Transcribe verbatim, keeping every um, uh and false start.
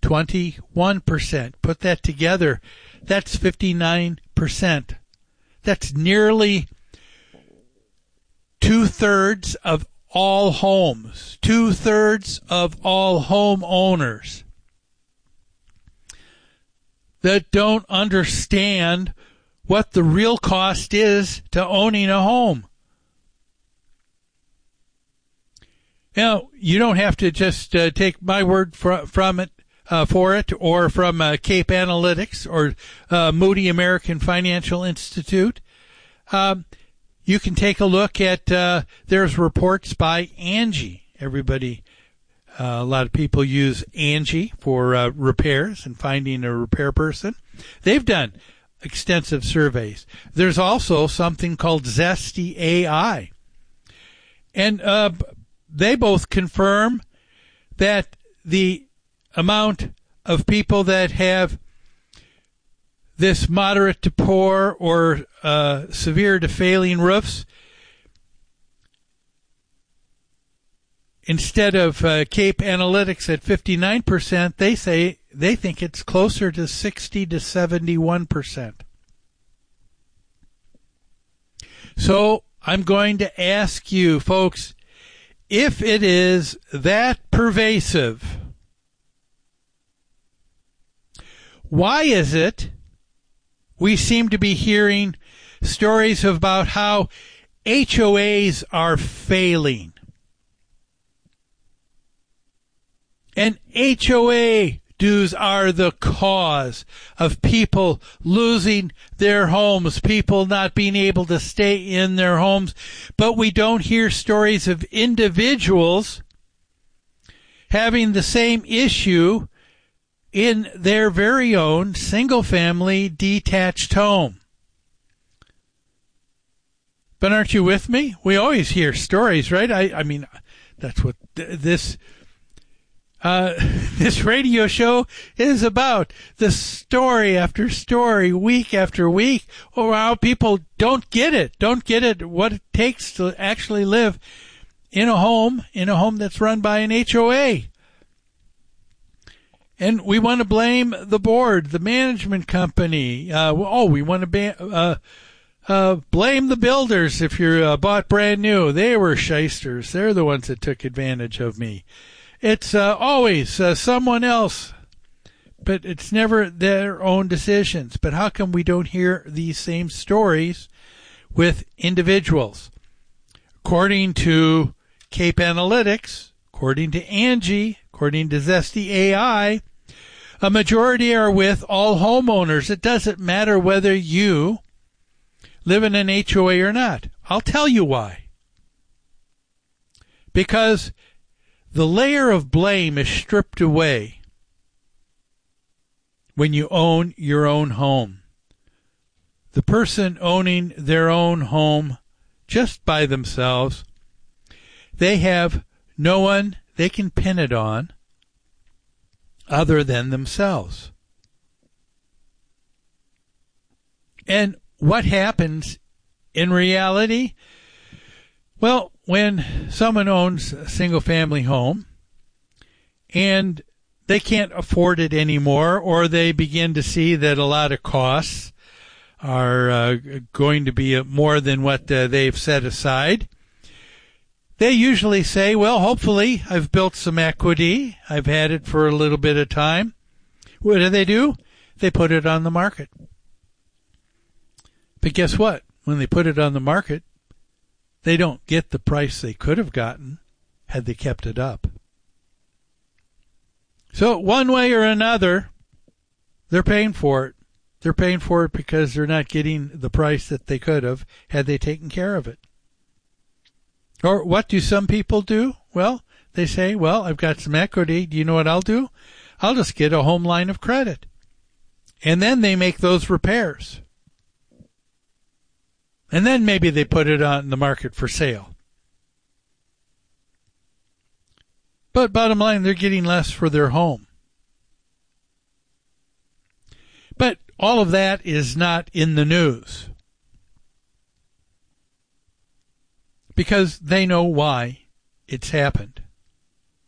twenty-one percent. Put that together, that's fifty-nine percent. That's nearly two-thirds of all homes, two-thirds of all homeowners that don't understand what the real cost is to owning a home. Now, you don't have to just uh, take my word for, from it, uh, for it, or from uh, Cape Analytics or uh, Moody American Financial Institute. Um, you can take a look at, uh, there's reports by Angie. Everybody, uh, a lot of people use Angie for uh, repairs and finding a repair person. They've done extensive surveys. There's also something called Zesty A I. And uh, they both confirm that the amount of people that have this moderate to poor or uh, severe to failing roofs, instead of uh, Cape Analytics at fifty-nine percent, they say they think it's closer to sixty to seventy-one percent. So I'm going to ask you, folks, if it is that pervasive, why is it we seem to be hearing stories about how H O As are failing? And H O A dues are the cause of people losing their homes, people not being able to stay in their homes. But we don't hear stories of individuals having the same issue in their very own single-family detached home. But aren't you with me? We always hear stories, right? I, I mean, that's what th- this... Uh, this radio show is about. The story after story, week after week, or how people don't get it, don't get it, what it takes to actually live in a home, in a home that's run by an H O A. And we want to blame the board, the management company. Uh, oh, we want to ba- uh, uh, blame the builders if you're uh, bought brand new. They were shysters. They're the ones that took advantage of me. It's uh, always uh, someone else, but it's never their own decisions. But how come we don't hear these same stories with individuals? According to Cape Analytics, according to Angie, according to Zesty A I, a majority are with all homeowners. It doesn't matter whether you live in an H O A or not. I'll tell you why. Because the layer of blame is stripped away when you own your own home. The person owning their own home just by themselves, they have no one they can pin it on other than themselves. And what happens in reality? Well, when someone owns a single-family home and they can't afford it anymore, or they begin to see that a lot of costs are uh, going to be more than what uh, they've set aside, they usually say, well, hopefully I've built some equity. I've had it for a little bit of time. What do they do? They put it on the market. But guess what? When they put it on the market, they don't get the price they could have gotten had they kept it up. So one way or another, they're paying for it. They're paying for it because they're not getting the price that they could have had they taken care of it. Or what do some people do? Well, they say, well, I've got some equity. Do you know what I'll do? I'll just get a home line of credit. And then they make those repairs. And then maybe they put it on the market for sale. But bottom line, they're getting less for their home. But all of that is not in the news. Because they know why it's happened.